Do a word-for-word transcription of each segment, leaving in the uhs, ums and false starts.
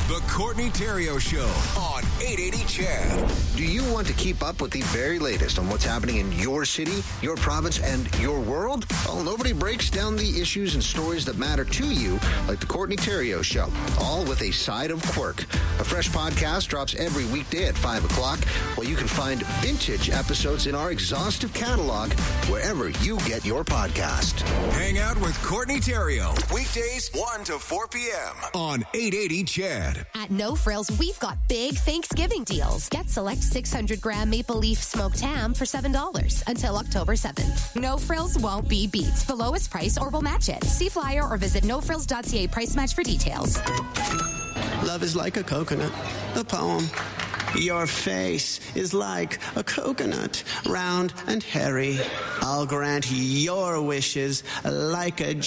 The Courtney Theriault Show on eight eighty C H E D. Do you want to keep up with the very latest on what's happening in your city, your province, and your world? Well, nobody breaks down the issues and stories that matter to you like The Courtney Theriault Show, all with a side of quirk. A fresh podcast drops every weekday at five o'clock, where you can find vintage episodes in our exhaustive catalog wherever you get your podcast. Hang out with Courtney Theriault, weekdays one to four p.m. on eight eighty C H E D. At No Frills, we've got big Thanksgiving deals. Get select six hundred gram maple leaf smoked ham for seven dollars until October seventh. No Frills won't be beat. The lowest price or we'll match it. See flyer or visit no frills dot c a price match for details. Love is like a coconut, a poem. Your face is like a coconut, round and hairy. I'll grant your wishes like a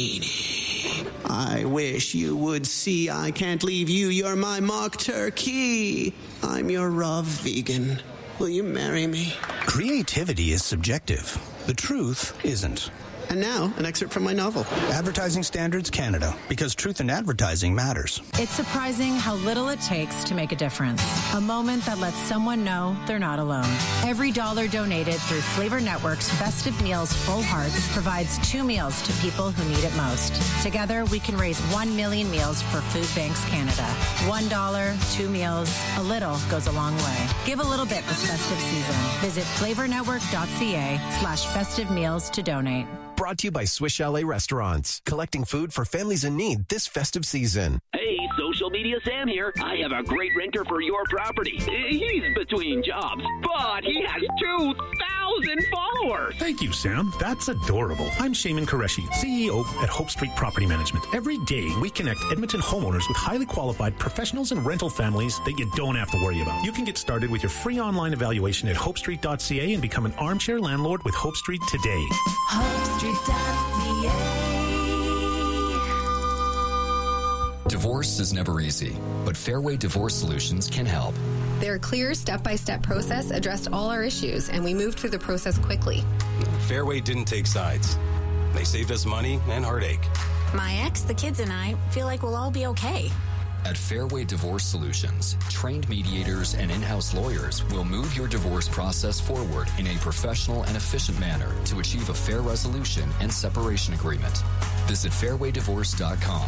genie. I wish you would see I can't leave you. You're my mock turkey. I'm your raw vegan. Will you marry me? Creativity is subjective. The truth isn't. And now, an excerpt from my novel. Advertising Standards Canada, because truth in advertising matters. It's surprising how little it takes to make a difference. A moment that lets someone know they're not alone. Every dollar donated through Flavor Network's Festive Meals Full Hearts provides two meals to people who need it most. Together, we can raise one million meals for Food Banks Canada. One dollar, two meals, a little goes a long way. Give a little bit this festive season. Visit flavor network dot c a slash festive meals to donate. Brought to you by Swiss Chalet Restaurants, collecting food for families in need this festive season. Hey, Social Media Sam here. I have a great renter for your property. He's between jobs, but he has two thousand followers. Thank you, Sam. That's adorable. I'm Shaman Qureshi, C E O at Hope Street Property Management. Every day, we connect Edmonton homeowners with highly qualified professionals and rental families that you don't have to worry about. You can get started with your free online evaluation at hope street dot c a and become an armchair landlord with Hope Street today. Hope Street. Divorce is never easy, but Fairway Divorce Solutions can help. Their clear step-by-step process addressed all our issues, and we moved through the process quickly. Fairway didn't take sides. They saved us money and heartache. My ex, the kids, and I feel like we'll all be okay. At Fairway Divorce Solutions, trained mediators and in-house lawyers will move your divorce process forward in a professional and efficient manner to achieve a fair resolution and separation agreement. Visit fairway divorce dot com.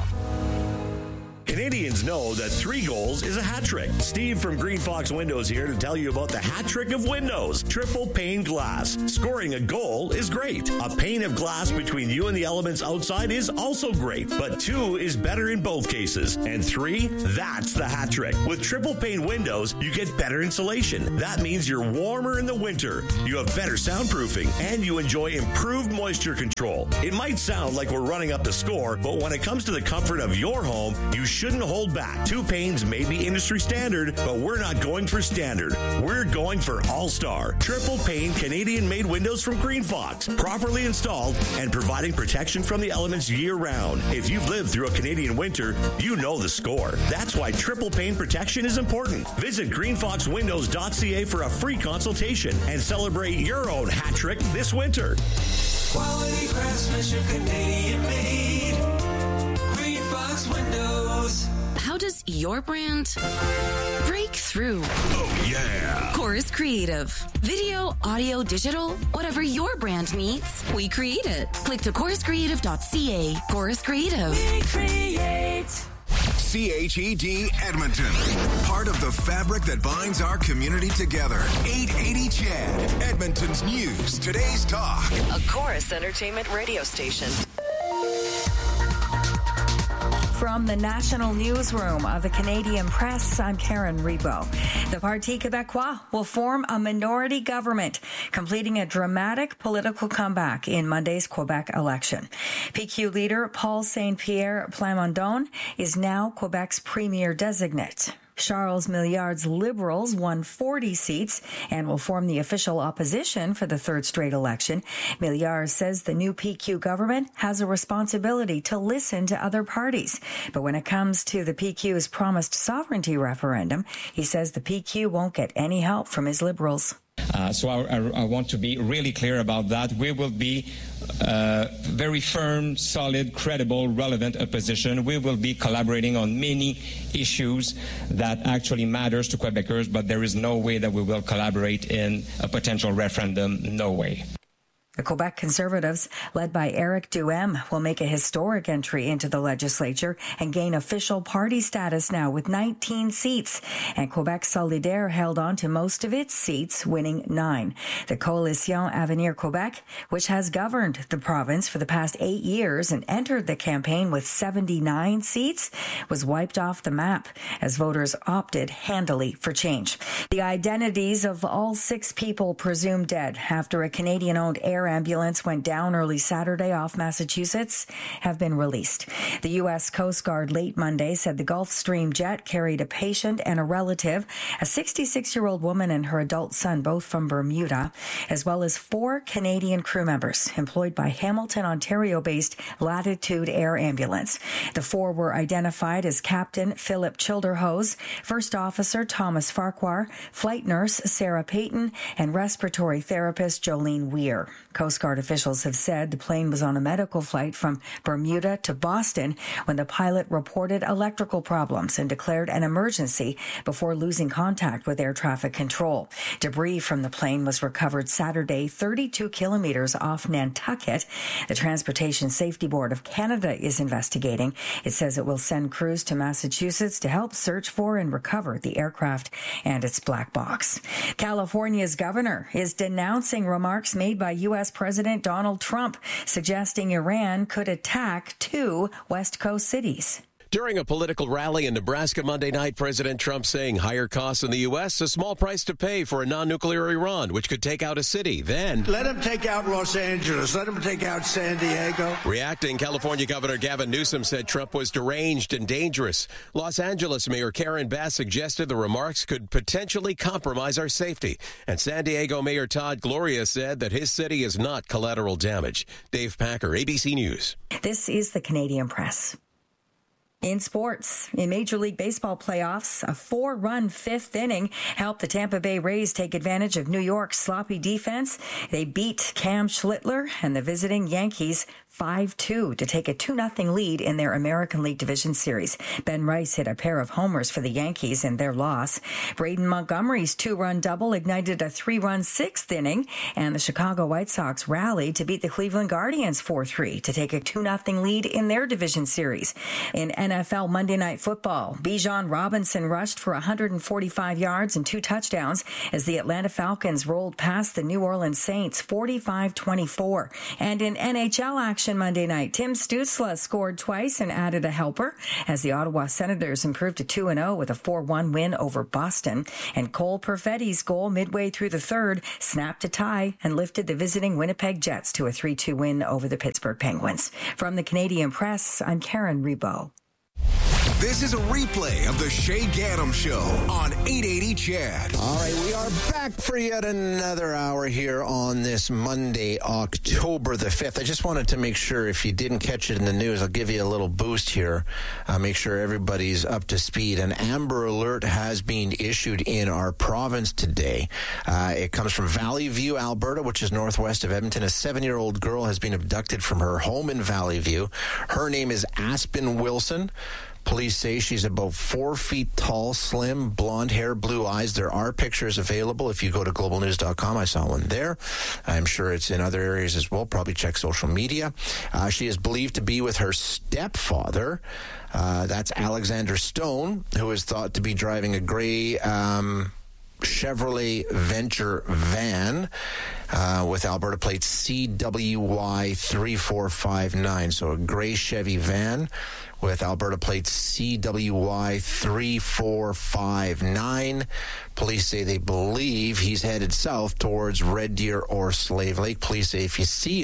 Canadians know that three goals is a hat trick. Steve from Green Fox Windows here to tell you about the hat trick of windows. Triple pane glass. Scoring a goal is great. A pane of glass between you and the elements outside is also great. But two is better in both cases. And three, that's the hat trick. With triple pane windows, you get better insulation. That means you're warmer in the winter. You have better soundproofing. And you enjoy improved moisture control. It might sound like we're running up the score, but when it comes to the comfort of your home, you shouldn't hold back. Two panes may be industry standard, but we're not going for standard. We're going for all-star. Triple pane Canadian-made windows from Green Fox. Properly installed and providing protection from the elements year-round. If you've lived through a Canadian winter, you know the score. That's why triple pane protection is important. Visit green fox windows dot c a for a free consultation and celebrate your own hat trick this winter. Quality craftsmanship, Canadian-made. Green Fox Windows. How does your brand break through? Oh, yeah. Chorus Creative. Video, audio, digital, whatever your brand needs, we create it. Click to chorus creative dot c a. Chorus Creative. We create. C H E D Edmonton. Part of the fabric that binds our community together. eight eighty C H E D. Edmonton's news. Today's talk. A Chorus Entertainment radio station. From the National Newsroom of the Canadian Press, I'm Karen Rebo. The Parti Québécois will form a minority government, completing a dramatic political comeback in Monday's Quebec election. P Q leader Paul Saint-Pierre Plamondon is now Quebec's premier designate. Charles Milliard's Liberals won forty seats and will form the official opposition for the third straight election. Milliard says the new P Q government has a responsibility to listen to other parties. But when it comes to the P Q's promised sovereignty referendum, he says the P Q won't get any help from his Liberals. Uh, so I, I, I want to be really clear about that. We will be uh, very firm, solid, credible, relevant opposition. We will be collaborating on many issues that actually matters to Quebecers, but there is no way that we will collaborate in a potential referendum. No way. The Quebec Conservatives, led by Eric Duhem, will make a historic entry into the legislature and gain official party status now with nineteen seats. And Quebec Solidaire held on to most of its seats, winning nine. The Coalition Avenir Quebec, which has governed the province for the past eight years and entered the campaign with seventy-nine seats, was wiped off the map as voters opted handily for change. The identities of all six people presumed dead after a Canadian-owned air ambulance went down early Saturday off Massachusetts have been released. The U S Coast Guard late Monday said the Gulfstream jet carried a patient and a relative, a sixty-six-year-old woman and her adult son, both from Bermuda, as well as four Canadian crew members employed by Hamilton, Ontario-based Latitude Air Ambulance. The four were identified as Captain Philip Childerhose, First Officer Thomas Farquhar, Flight Nurse Sarah Payton, and Respiratory Therapist Jolene Weir. Coast Guard officials have said the plane was on a medical flight from Bermuda to Boston when the pilot reported electrical problems and declared an emergency before losing contact with air traffic control. Debris from the plane was recovered Saturday, thirty-two kilometers off Nantucket. The Transportation Safety Board of Canada is investigating. It says it will send crews to Massachusetts to help search for and recover the aircraft and its black box. California's governor is denouncing remarks made by U S President Donald Trump, suggesting Iran could attack two West Coast cities. During a political rally in Nebraska Monday night, President Trump saying higher costs in the U S, a small price to pay for a non-nuclear Iran, which could take out a city. Then, let him take out Los Angeles. Let him take out San Diego. Reacting, California Governor Gavin Newsom said Trump was deranged and dangerous. Los Angeles Mayor Karen Bass suggested the remarks could potentially compromise our safety. And San Diego Mayor Todd Gloria said that his city is not collateral damage. Dave Packer, A B C News. This is the Canadian Press. In sports, in Major League Baseball playoffs, a four-run fifth inning helped the Tampa Bay Rays take advantage of New York's sloppy defense. They beat Cam Schlittler and the visiting Yankees five two to take a two nothing lead in their American League Division Series. Ben Rice hit a pair of homers for the Yankees in their loss. Braden Montgomery's two-run double ignited a three-run sixth inning, and the Chicago White Sox rallied to beat the Cleveland Guardians four three to take a two nothing lead in their Division Series. In N F L Monday Night Football, Bijan Robinson rushed for one hundred forty-five yards and two touchdowns as the Atlanta Falcons rolled past the New Orleans Saints forty-five twenty-four. And in N H L action Monday night, Tim Stützle scored twice and added a helper as the Ottawa Senators improved to two and oh with a four one win over Boston. And Cole Perfetti's goal midway through the third snapped a tie and lifted the visiting Winnipeg Jets to a three two win over the Pittsburgh Penguins. From the Canadian Press, I'm Karen Rebo. This is a replay of the Shay Gaddam Show on eight eighty C H E D. All right, we are back for yet another hour here on this Monday, October the fifth. I just wanted to make sure, if you didn't catch it in the news, I'll give you a little boost here. Uh, make sure everybody's up to speed. An Amber Alert has been issued in our province today. Uh, it comes from Valley View, Alberta, which is northwest of Edmonton. A seven-year-old girl has been abducted from her home in Valley View. Her name is Aspen Wilson. Police say she's about four feet tall, slim, blonde hair, blue eyes. There are pictures available if you go to global news dot com. I saw one there. I'm sure it's in other areas as well. Probably check social media. Uh, she is believed to be with her stepfather. Uh, that's Alexander Stone, who is thought to be driving a gray um, Chevrolet Venture van uh, with Alberta plate C W Y three four five nine. So a gray Chevy van with Alberta plate C W Y three four five nine. Police say they believe he's headed south towards Red Deer or Slave Lake. Police say if you see him,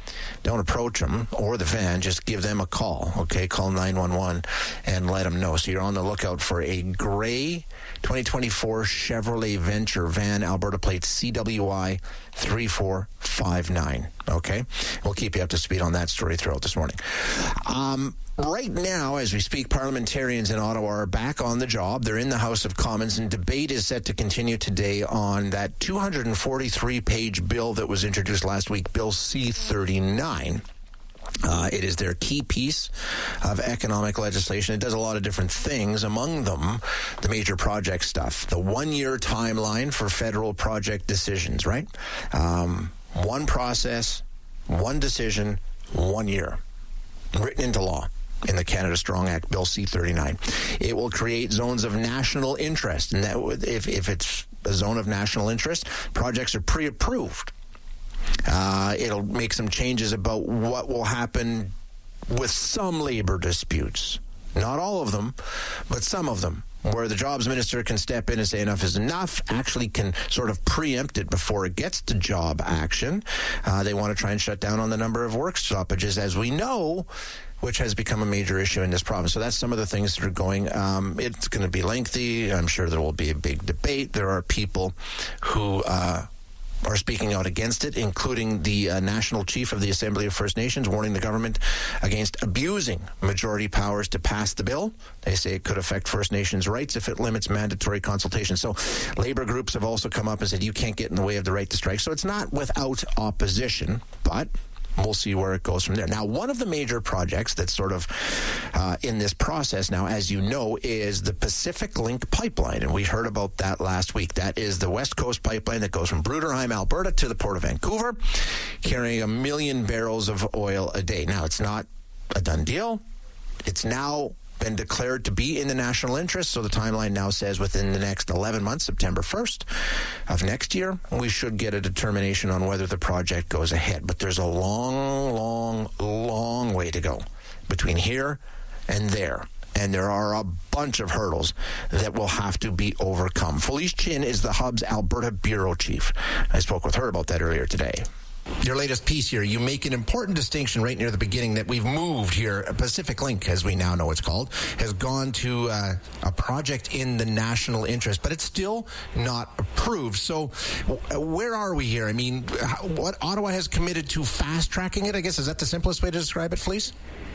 don't approach them or the van. Just give them a call, okay? Call nine one one and let them know. So you're on the lookout for a gray twenty twenty-four Chevrolet Venture van, Alberta plate C W I three four five nine, okay? We'll keep you up to speed on that story throughout this morning. Um... Right now, as we speak, parliamentarians in Ottawa are back on the job. They're in the House of Commons, and debate is set to continue today on that two hundred forty-three page bill that was introduced last week, Bill C thirty-nine. Uh, it is their key piece of economic legislation. It does a lot of different things, among them the major project stuff, the one-year timeline for federal project decisions, right? Um, one process, one decision, one year, written into law in the Canada Strong Act, Bill C thirty-nine. It will create zones of national interest, and that if, if it's a zone of national interest, projects are pre-approved. Uh, it'll make some changes about what will happen with some labor disputes. Not all of them, but some of them, where the jobs minister can step in and say enough is enough, actually can sort of preempt it before it gets to job action. Uh, they want to try and shut down on the number of work stoppages, as we know, which has become a major issue in this province. So that's some of the things that are going. Um, it's going to be lengthy. I'm sure there will be a big debate. There are people who uh, are speaking out against it, including the uh, National Chief of the Assembly of First Nations, warning the government against abusing majority powers to pass the bill. They say it could affect First Nations rights if it limits mandatory consultation. So labor groups have also come up and said you can't get in the way of the right to strike. So it's not without opposition, but we'll see where it goes from there. Now, one of the major projects that's sort of uh, in this process now, as you know, is the Pacific Link pipeline. And we heard about that last week. That is the West Coast pipeline that goes from Bruderheim, Alberta to the Port of Vancouver, carrying a million barrels of oil a day. Now, it's not a done deal. It's now been declared to be in the national interest, so the timeline now says within the next eleven months, September first of next year, we should get a determination on whether the project goes ahead. But there's a long, long, long way to go between here and there. And there are a bunch of hurdles that will have to be overcome. Felice Chin is the Hub's Alberta Bureau Chief. I spoke with her about that earlier today. Your latest piece here, you make an important distinction right near the beginning that we've moved here. Pacific Link, as we now know it's called, has gone to uh, a project in the national interest, but it's still not approved. So where are we here? I mean, what Ottawa has committed to fast-tracking it, I guess, is that the simplest way to describe it, Felice?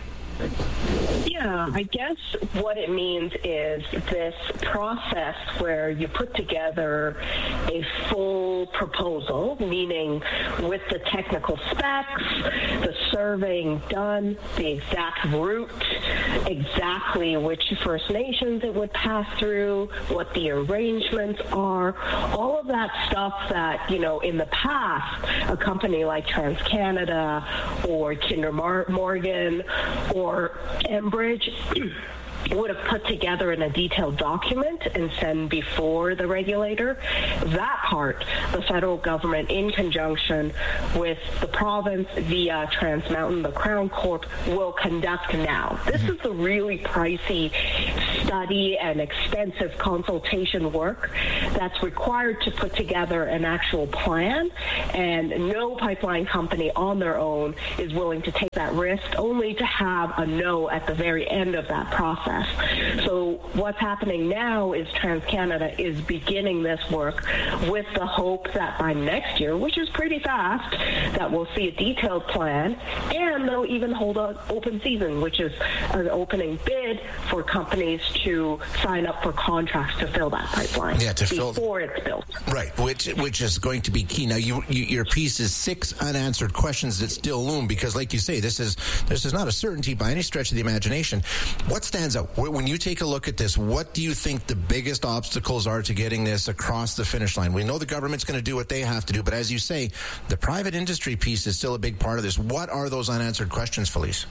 Yeah, I guess what it means is this process where you put together a full proposal, meaning with the technical specs, the surveying done, the exact route, exactly which First Nations it would pass through, what the arrangements are, all of that stuff that, you know, in the past, a company like TransCanada or Kinder Morgan or or Enbridge would have put together in a detailed document and send before the regulator. That part, the federal government, in conjunction with the province via Trans Mountain, the Crown Corp, will conduct now. This is the really pricey study and extensive consultation work that's required to put together an actual plan, and no pipeline company on their own is willing to take that risk, only to have a no at the very end of that process. So what's happening now is TransCanada is beginning this work with the hope that by next year, which is pretty fast, that we'll see a detailed plan, and they'll even hold an open season, which is an opening bid for companies to sign up for contracts to fill that pipeline yeah, to before fill, it's built. Right, which which is going to be key. Now, you, you, your piece is six unanswered questions that still loom, because, like you say, this is this is not a certainty by any stretch of the imagination. What stands out? When you take a look at this, what do you think the biggest obstacles are to getting this across the finish line? We know the government's going to do what they have to do, but as you say, the private industry piece is still a big part of this. What are those unanswered questions, Felice?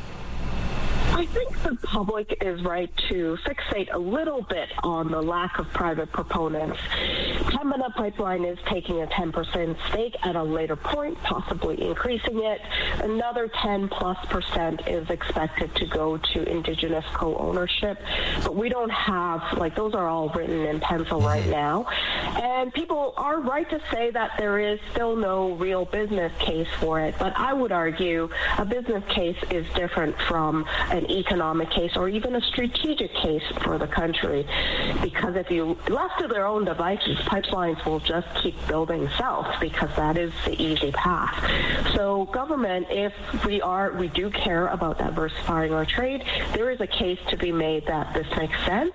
I think the public is right to fixate a little bit on the lack of private proponents. Pembina Pipeline is taking a ten percent stake at a later point, possibly increasing it. Another ten plus percent is expected to go to Indigenous co-ownership. But we don't have, like, those are all written in pencil right now. And people are right to say that there is still no real business case for it. But I would argue a business case is different from an economic case or even a strategic case for the country. Because if you left to their own devices, pipelines will just keep building south because that is the easy path. So government, if we are, we do care about diversifying our trade, there is a case to be made that this makes sense.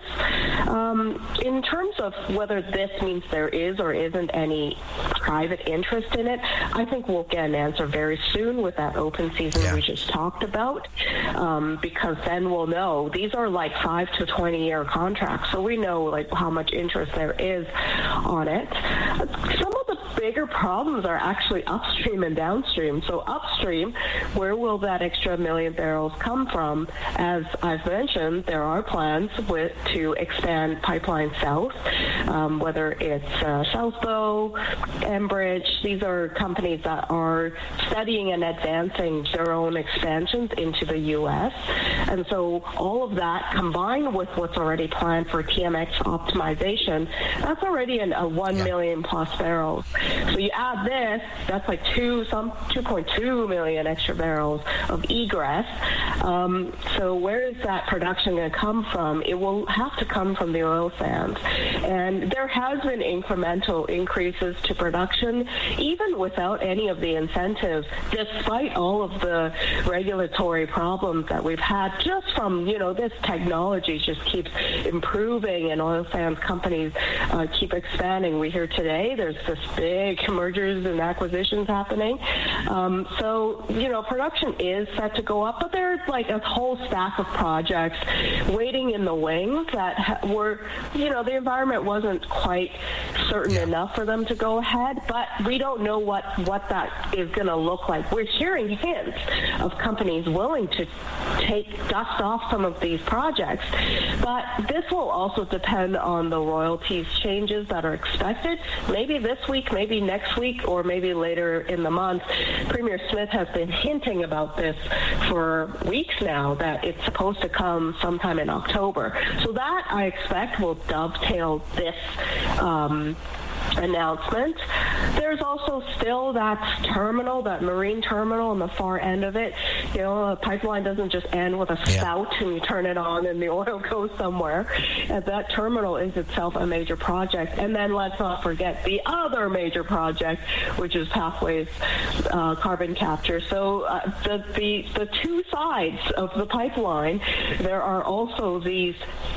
Um, in terms of whether this means there is or isn't any private interest in it, I think we'll get an answer very soon with that open season yeah. we just talked about, um, because then we'll know. These are like five to twenty year contracts, so we know like how much interest there is on it. Some of the bigger problems are actually upstream and downstream. So upstream, where will that extra million barrels come from? As I've mentioned, there are plans with, to expand pipeline south, um, whether it's uh, Southbow, Enbridge. These are companies that are studying and advancing their own expansions into the U S. And so all of that combined with what's already planned for T M X optimization, that's already an, a one yeah. million plus barrels. So you add this, that's like two, some two point two million extra barrels of egress. Um, so where is that production going to come from? It will have to come from the oil sands. And there has been incremental increases to production, even without any of the incentives, despite all of the regulatory problems that we've had just from, you know, this technology just keeps improving and oil sands companies uh, keep expanding. We hear today there's this big mergers and acquisitions happening. Um, so, you know, production is set to go up, but there's like a whole stack of projects waiting in the wings that ha- were, you know, the environment wasn't quite certain yeah. enough for them to go ahead, but we don't know what, what that is going to look like. We're hearing hints of companies willing to take dust off some of these projects, but this will also depend on the royalties changes that are expected, maybe this week, maybe next week, or maybe later in the month. Premier Smith has been hinting about this for weeks now, that it's supposed to come sometime in October. So that, I expect, will dovetail this um, announcement. There's also still that terminal, that marine terminal on the far end of it. You know, a pipeline doesn't just end with a spout yeah. and you turn it on and the oil goes somewhere. And that terminal is itself a major project. And then let's not forget the other major project, which is Pathways uh, carbon capture. So uh, the, the the two sides of the pipeline, there are also these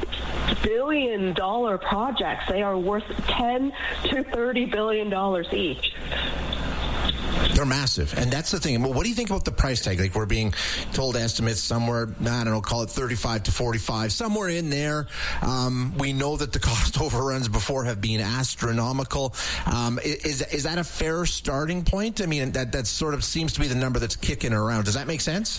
billion dollar projects. They are worth ten to thirty billion dollars each. They're massive. And that's the thing. What do you think about the price tag? Like, we're being told estimates somewhere, I don't know, call it thirty-five to forty-five, somewhere in there. Um, we know that the cost overruns before have been astronomical. Um, is is that a fair starting point? I mean, that, that sort of seems to be the number that's kicking around. Does that make sense?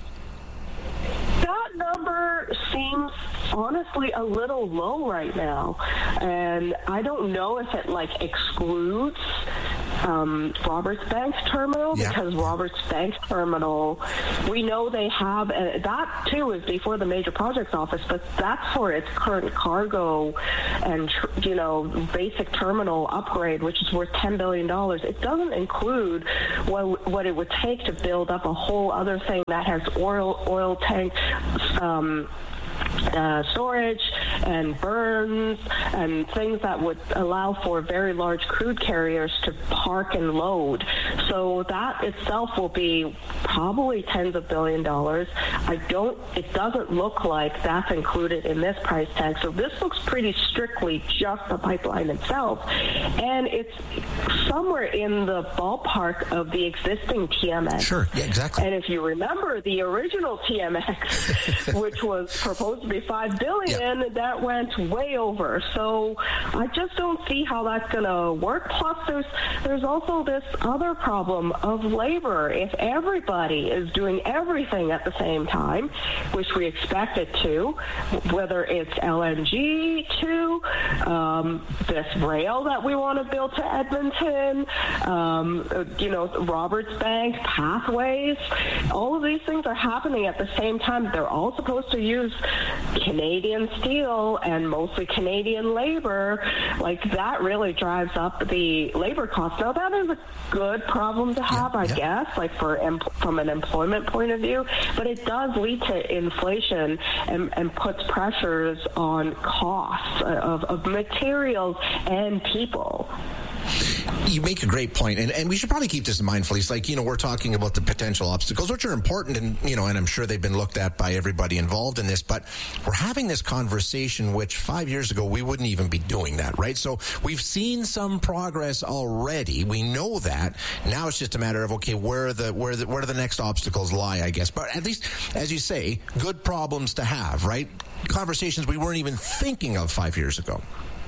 That number seems honestly a little low right now, and I don't know if it like excludes um, Roberts Bank terminal yeah. because Roberts Bank terminal, we know they have a, that too is before the major projects office, but that's for its current cargo and you know basic terminal upgrade, which is worth ten billion dollars. It doesn't include what what it would take to build up a whole other thing that has oil oil tank um, Uh, storage and burns and things that would allow for very large crude carriers to park and load. So that itself will be probably tens of billion dollars. I don't, it doesn't look like that's included in this price tag. So this looks pretty strictly just the pipeline itself. And it's somewhere in the ballpark of the existing T M X. Sure, yeah, exactly. And if you remember the original T M X, which was proposed to be five billion dollars, yeah. that went way over. So I just don't see how that's going to work. Plus, there's there's also this other problem of labor. If everybody is doing everything at the same time, which we expect it to, whether it's L N G to um, this rail that we want to build to Edmonton, um, you know, Roberts Bank, Pathways, all of these things are happening at the same time. They're all supposed to use Canadian steel and mostly Canadian labor, like that really drives up the labor cost. Now that is a good problem to have, yeah, I yeah. guess, like for from an employment point of view, but it does lead to inflation and, and puts pressures on costs of, of materials and people. You make a great point, and, and we should probably keep this in mind, Felice. Like, you know, we're talking about the potential obstacles, which are important, and, you know, and I'm sure they've been looked at by everybody involved in this, but we're having this conversation, which five years ago, we wouldn't even be doing that, right? So we've seen some progress already. We know that. Now it's just a matter of, okay, where are the, where the, where do the next obstacles lie, I guess. But at least, as you say, good problems to have, right? Conversations we weren't even thinking of five years ago.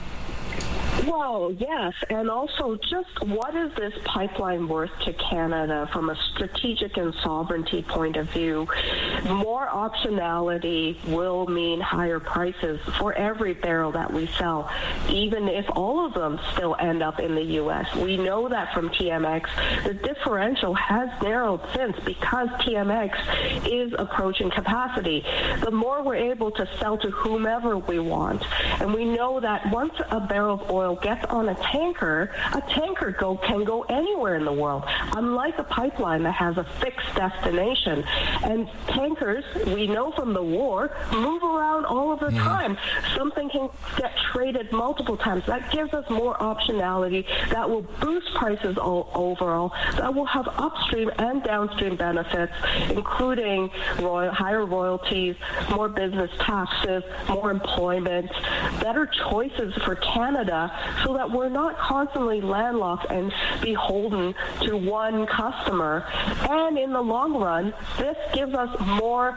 Well, yes, and also just what is this pipeline worth to Canada from a strategic and sovereignty point of view? More optionality will mean higher prices for every barrel that we sell, even if all of them still end up in the U S. We know that from T M X. The differential has narrowed since because T M X is approaching capacity. The more we're able to sell to whomever we want, and we know that once a barrel of oil gets on a tanker, a tanker go can go anywhere in the world, unlike a pipeline that has a fixed destination. And tankers, we know from the war, move around all of the mm-hmm. time. Something can get traded multiple times. That gives us more optionality. That will boost prices all, overall. That will have upstream and downstream benefits, including royal, higher royalties, more business taxes, more employment, better choices for Canada, so that we're not constantly landlocked and beholden to one customer. And in the long run, this gives us more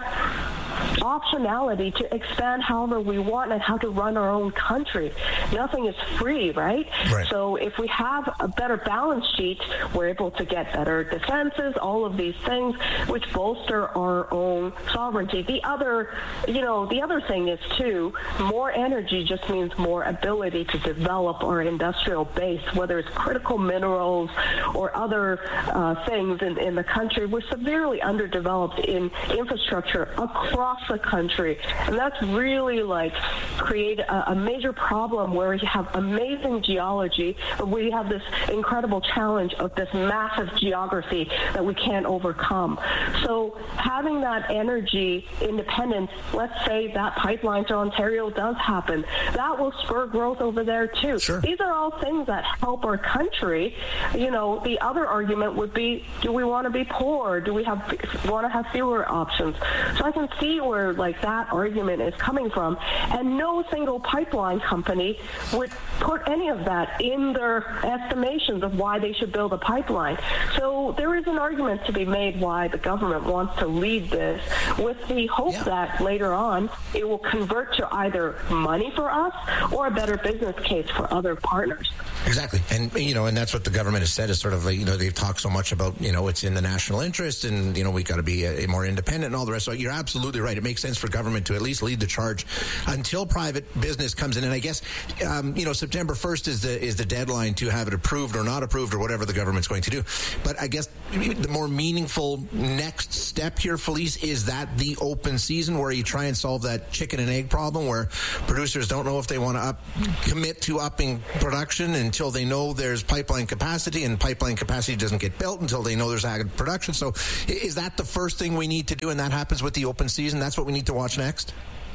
optionality to expand however we want and how to run our own country. Nothing is free, right? right? So if we have a better balance sheet, we're able to get better defenses, all of these things, which bolster our own sovereignty. The other, you know, the other thing is, too, more energy just means more ability to develop our industrial base, whether it's critical minerals or other uh, things in, in the country. We're severely underdeveloped in infrastructure across the country, and that's really like create a, a major problem where you have amazing geology, but we have this incredible challenge of this massive geography that we can't overcome. So having that energy independence, let's say that pipeline to Ontario does happen, that will spur growth over there too. Sure. These are all things that help our country. You know, the other argument would be, do we want to be poor? Do we have want to have fewer options? So I can see where like that argument is coming from, and no single pipeline company would put any of that in their estimations of why they should build a pipeline. So there is an argument to be made why the government wants to lead this, with the hope yeah. that later on it will convert to either money for us or a better business case for other partners. Exactly. And, you know, and that's what the government has said is sort of like, you know, they've talked so much about, you know, it's in the national interest and, you know, we got to be a, a more independent and all the rest. So you're absolutely right. It makes sense for government to at least lead the charge until private business comes in. And I guess, um, you know, September first is the is the deadline to have it approved or not approved or whatever the government's going to do. But I guess the more meaningful next step here, Felice, is that the open season where you try and solve that chicken and egg problem where producers don't know if they want to up, commit to upping production until they know there's pipeline capacity, and pipeline capacity doesn't get built until they know there's added production. So is that the first thing we need to do, and that happens with the open season? That's what we need to watch next?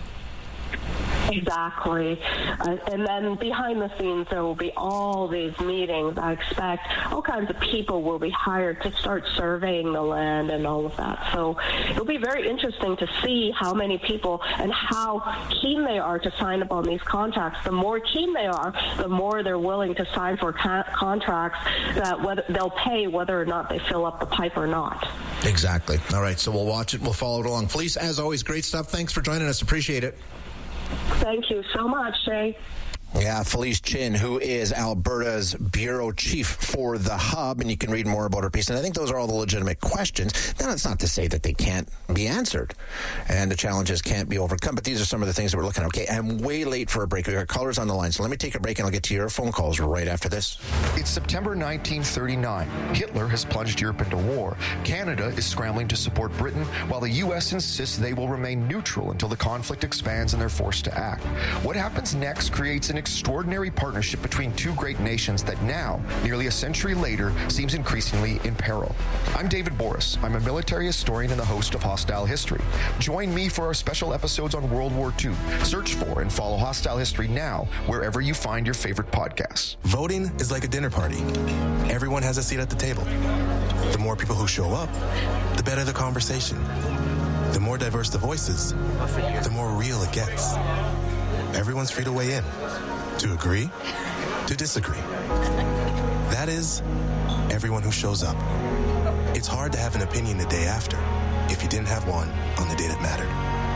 Exactly. Uh, and then behind the scenes, there will be all these meetings. I expect all kinds of people will be hired to start surveying the land and all of that. So it'll be very interesting to see how many people and how keen they are to sign up on these contracts. The more keen they are, the more they're willing to sign for ca- contracts that whether they'll pay whether or not they fill up the pipe or not. Exactly. All right. So we'll watch it. We'll follow it along. Felice, as always, great stuff. Thanks for joining us. Appreciate it. Thank you so much, Shay. Yeah, Felice Chin, who is Alberta's bureau chief for the Hub, and you can read more about her piece. And I think those are all the legitimate questions. Now, that's not to say that they can't be answered and the challenges can't be overcome, but these are some of the things that we're looking at. Okay, I'm way late for a break. We've got callers on the line, so let me take a break, and I'll get to your phone calls right after this. It's September nineteen thirty-nine. Hitler has plunged Europe into war. Canada is scrambling to support Britain, while the U S insists they will remain neutral until the conflict expands and they're forced to act. What happens next creates an extraordinary partnership between two great nations that now, nearly a century later, seems increasingly in peril. I'm David Boris. I'm a military historian and the host of Hostile History. Join me for our special episodes on World War Two. Search for and follow Hostile History now, wherever you find your favorite podcasts. Voting is like a dinner party. Everyone has a seat at the table. The more people who show up, the better the conversation. The more diverse the voices, the more real it gets. Everyone's free to weigh in, to agree, to disagree. That is, everyone who shows up. It's hard to have an opinion the day after if you didn't have one on the day that mattered.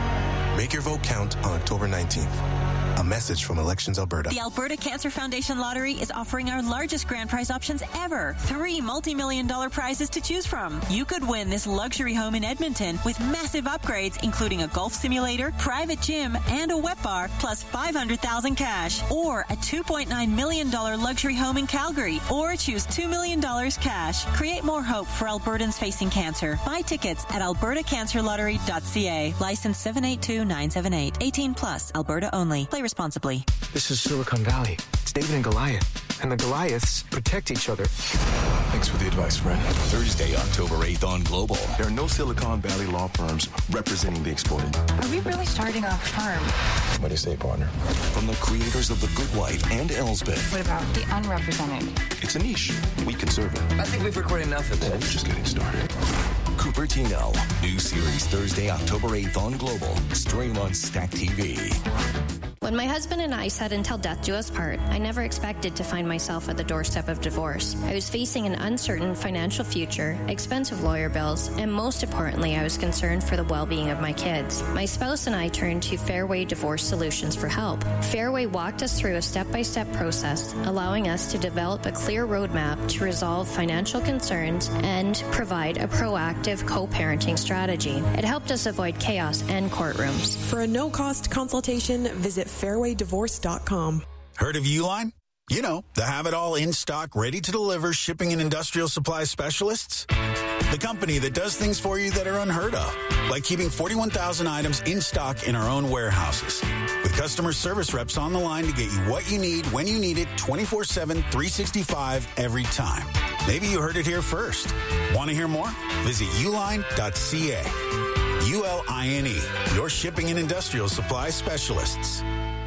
Make your vote count on October nineteenth. A message from Elections Alberta. The Alberta Cancer Foundation Lottery is offering our largest grand prize options ever. Three multi-million dollar prizes to choose from. You could win this luxury home in Edmonton with massive upgrades, including a golf simulator, private gym, and a wet bar, plus five hundred thousand dollars cash. Or a two point nine million dollars luxury home in Calgary. Or choose two million dollars cash. Create more hope for Albertans facing cancer. Buy tickets at alberta cancer lottery dot c a. License seven eight two nine seven eight. eighteen plus. Alberta only. Play responsibly. This is Silicon Valley. It's David and Goliath. And the Goliaths protect each other. Thanks for the advice, friend. Thursday, October eighth on Global. There are no Silicon Valley law firms representing the exploited. Are we really starting a firm? What do you say, partner? From the creators of The Good Wife and Elsbeth. What about the unrepresented? It's a niche. We can serve it. I think we've recorded enough of this. We're just getting started. Cupertino. New series Thursday, October eighth on Global. Stream on Stack T V. When my husband and I said until death do us part, I never expected to find myself at the doorstep of divorce. I was facing an uncertain financial future, expensive lawyer bills, and most importantly, I was concerned for the well-being of my kids. My spouse and I turned to Fairway Divorce Solutions for help. Fairway walked us through a step-by-step process, allowing us to develop a clear roadmap to resolve financial concerns and provide a proactive co-parenting strategy. It helped us avoid chaos and courtrooms. For a no-cost consultation, visit fairway divorce dot com. Heard of Uline? You know, the have-it-all in-stock, ready-to-deliver shipping and industrial supply specialists. The company that does things for you that are unheard of, like keeping forty-one thousand items in stock in our own warehouses. With customer service reps on the line to get you what you need, when you need it, twenty-four seven, three sixty-five, every time. Maybe you heard it here first. Want to hear more? Visit uline dot c a. U L I N E, your shipping and industrial supply specialists.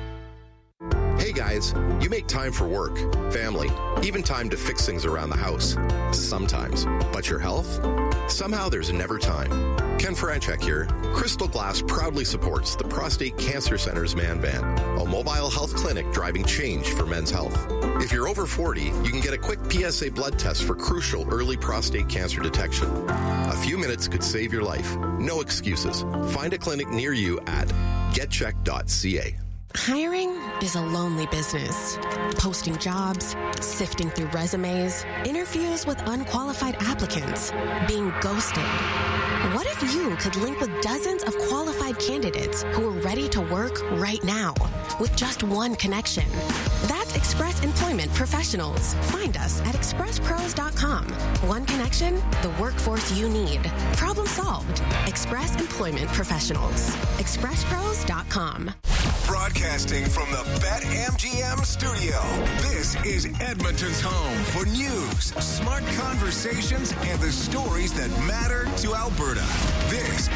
Hey guys, you make time for work, family, even time to fix things around the house. Sometimes. But your health? Somehow there's never time. Ken Franchek here. Crystal Glass proudly supports the Prostate Cancer Center's Man Van, a mobile health clinic driving change for men's health. If you're over forty, you can get a quick P S A blood test for crucial early prostate cancer detection. A few minutes could save your life. No excuses. Find a clinic near you at get check dot c a. Hiring is a lonely business. Posting jobs, sifting through resumes, interviews with unqualified applicants, being ghosted. What if you could link with dozens of qualified candidates who are ready to work right now with just one connection? That's Express Employment Professionals. Find us at express pros dot com. One connection, the workforce you need. Problem solved. Express Employment Professionals. express pros dot com. Broadcasting from the BetMGM studio, this is Edmonton's home for news, smart conversations, and the stories that matter to Alberta. This